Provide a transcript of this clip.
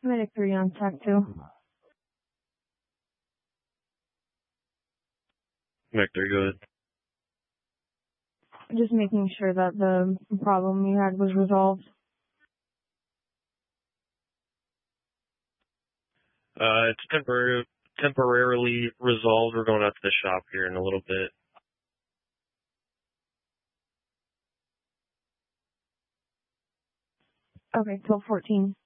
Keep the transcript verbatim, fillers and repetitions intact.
Medic three on T A C two. Vector, go ahead. Just making sure that the problem we had was resolved. Uh, it's temporary, temporarily resolved. We're going out to the shop here in a little bit. Okay, twelve fourteen.